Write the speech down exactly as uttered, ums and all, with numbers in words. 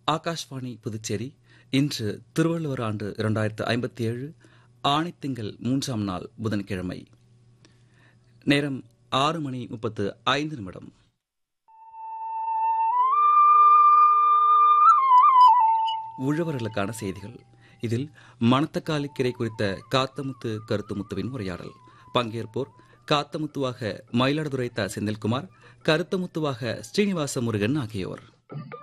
ஆகாஷ்வாணி புதுச்சேரி. இன்று திருவள்ளுவர் ஆண்டு இரண்டாயிரத்து ஐம்பத்தி ஏழு ஆணித்திங்கள் மூன்றாம் நாள் புதன்கிழமை. நேரம் ஆறு மணி முப்பத்து ஐந்து நிமிடம். உழவர்களுக்கான செய்திகள். இதில் மணத்தக்காளி கீரை குறித்த காத்தமுத்து கருத்துமுத்துவின் உரையாடல். பங்கேற்போர் காத்தமுத்துவாக மயிலாடுதுறை த செந்தில்குமார், கருத்தமுத்துவாக ஸ்ரீனிவாச முருகன் ஆகியோர்.